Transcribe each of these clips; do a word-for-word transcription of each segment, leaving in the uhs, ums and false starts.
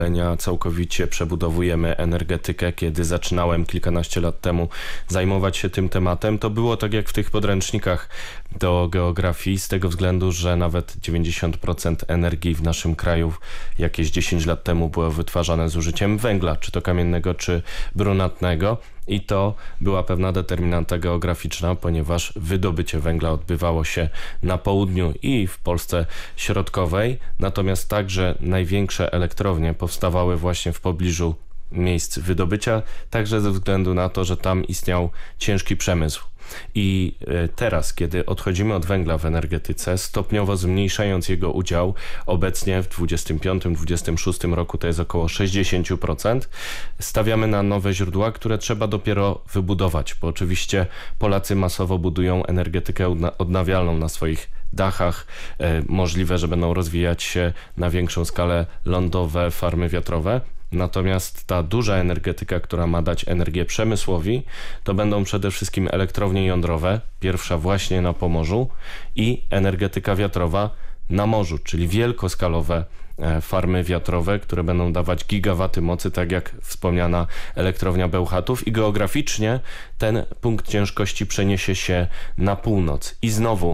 Całkowicie przebudowujemy energetykę. Kiedy zaczynałem kilkanaście lat temu zajmować się tym tematem, to było tak jak w tych podręcznikach do geografii, z tego względu, że nawet dziewięćdziesiąt procent energii w naszym kraju jakieś dziesięć lat temu było wytwarzane z użyciem węgla, czy to kamiennego, czy brunatnego. I to była pewna determinanta geograficzna, ponieważ wydobycie węgla odbywało się na południu i w Polsce środkowej, natomiast także największe elektrownie powstawały właśnie w pobliżu miejsc wydobycia, także ze względu na to, że tam istniał ciężki przemysł. I teraz, kiedy odchodzimy od węgla w energetyce, stopniowo zmniejszając jego udział, obecnie w dwudziestym piątym dwudziestym szóstym roku to jest około sześćdziesiąt procent, stawiamy na nowe źródła, które trzeba dopiero wybudować, bo oczywiście Polacy masowo budują energetykę odnawialną na swoich dachach. Możliwe, że będą rozwijać się na większą skalę lądowe farmy wiatrowe. Natomiast ta duża energetyka, która ma dać energię przemysłowi, to będą przede wszystkim elektrownie jądrowe, pierwsza właśnie na Pomorzu, i energetyka wiatrowa na morzu, czyli wielkoskalowe farmy wiatrowe, które będą dawać gigawaty mocy, tak jak wspomniana elektrownia Bełchatów, i geograficznie ten punkt ciężkości przeniesie się na północ. I znowu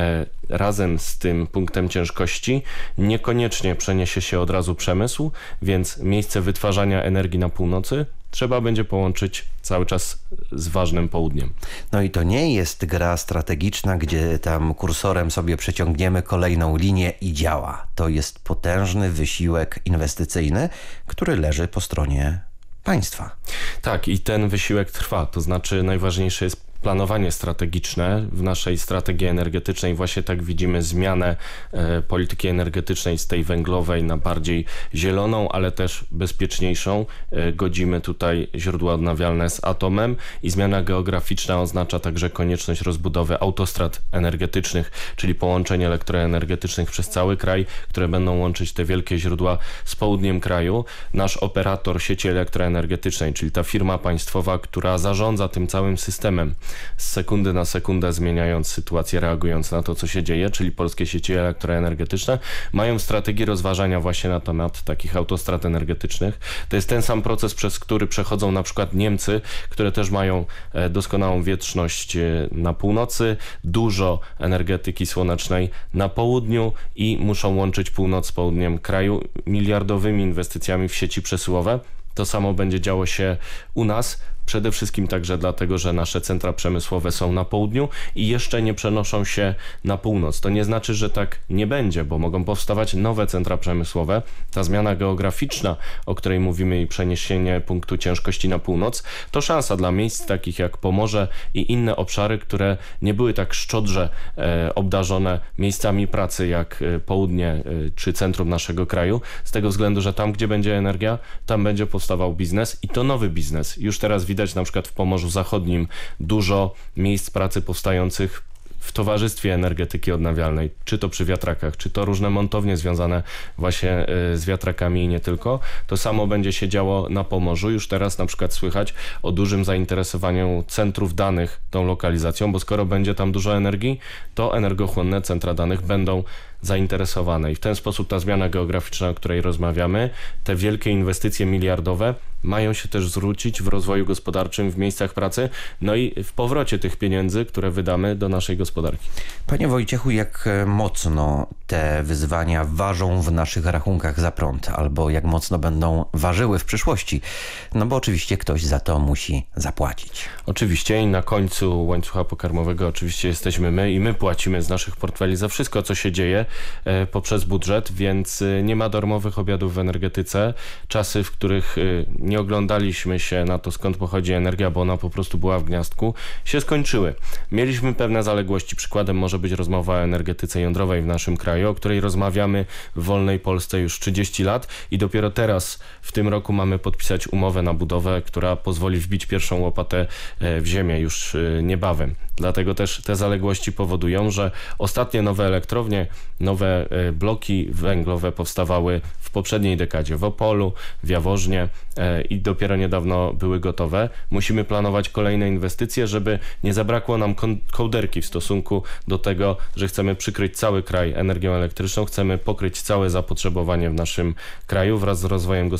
razem z tym punktem ciężkości niekoniecznie przeniesie się od razu przemysł, więc miejsce wytwarzania energii na północy trzeba będzie połączyć cały czas z ważnym południem. No i to nie jest gra strategiczna, gdzie tam kursorem sobie przeciągniemy kolejną linię i działa. To jest potężny wysiłek inwestycyjny, który leży po stronie państwa. Tak, i ten wysiłek trwa, to znaczy najważniejsze jest planowanie strategiczne. W naszej strategii energetycznej właśnie tak widzimy zmianę e, polityki energetycznej z tej węglowej na bardziej zieloną, ale też bezpieczniejszą. E, godzimy tutaj źródła odnawialne z atomem i zmiana geograficzna oznacza także konieczność rozbudowy autostrad energetycznych, czyli połączeń elektroenergetycznych przez cały kraj, które będą łączyć te wielkie źródła z południem kraju. Nasz operator sieci elektroenergetycznej, czyli ta firma państwowa, która zarządza tym całym systemem, z sekundy na sekundę zmieniając sytuację, reagując na to, co się dzieje, czyli polskie sieci elektroenergetyczne, mają strategię rozważania właśnie na temat takich autostrad energetycznych. To jest ten sam proces, przez który przechodzą na przykład Niemcy, które też mają doskonałą wietrzność na północy, dużo energetyki słonecznej na południu i muszą łączyć północ z południem kraju miliardowymi inwestycjami w sieci przesyłowe. To samo będzie działo się u nas. Przede wszystkim także dlatego, że nasze centra przemysłowe są na południu i jeszcze nie przenoszą się na północ. To nie znaczy, że tak nie będzie, bo mogą powstawać nowe centra przemysłowe. Ta zmiana geograficzna, o której mówimy, i przeniesienie punktu ciężkości na północ, to szansa dla miejsc takich jak Pomorze i inne obszary, które nie były tak szczodrze e, obdarzone miejscami pracy jak e, południe e, czy centrum naszego kraju, z tego względu, że tam, gdzie będzie energia, tam będzie powstawał biznes i to nowy biznes. Już teraz widać na przykład w Pomorzu Zachodnim dużo miejsc pracy powstających w towarzystwie energetyki odnawialnej, czy to przy wiatrakach, czy to różne montownie związane właśnie z wiatrakami i nie tylko. To samo będzie się działo na Pomorzu. Już teraz na przykład słychać o dużym zainteresowaniu centrów danych tą lokalizacją, bo skoro będzie tam dużo energii, to energochłonne centra danych będą zainteresowane i w ten sposób ta zmiana geograficzna, o której rozmawiamy, te wielkie inwestycje miliardowe mają się też zwrócić w rozwoju gospodarczym, w miejscach pracy, no i w powrocie tych pieniędzy, które wydamy do naszej gospodarki. Panie Wojciechu, jak mocno te wyzwania ważą w naszych rachunkach za prąd, albo jak mocno będą ważyły w przyszłości? No bo oczywiście ktoś za to musi zapłacić. Oczywiście i na końcu łańcucha pokarmowego oczywiście jesteśmy my i my płacimy z naszych portfeli za wszystko, co się dzieje e, poprzez budżet, więc e, nie ma darmowych obiadów w energetyce. Czasy, w których e, nie oglądaliśmy się na to, skąd pochodzi energia, bo ona po prostu była w gniazdku, się skończyły. Mieliśmy pewne zaległości. Przykładem może być rozmowa o energetyce jądrowej w naszym kraju, o której rozmawiamy w wolnej Polsce już trzydzieści lat i dopiero teraz w tym roku mamy podpisać umowę na budowę, która pozwoli wbić pierwszą łopatę w ziemię już niebawem. Dlatego też te zaległości powodują, że ostatnie nowe elektrownie, nowe bloki węglowe powstawały w poprzedniej dekadzie w Opolu, w Jaworznie i dopiero niedawno były gotowe. Musimy planować kolejne inwestycje, żeby nie zabrakło nam kołderki w stosunku do tego, że chcemy przykryć cały kraj energią elektryczną, chcemy pokryć całe zapotrzebowanie w naszym kraju wraz z rozwojem gospodarczym.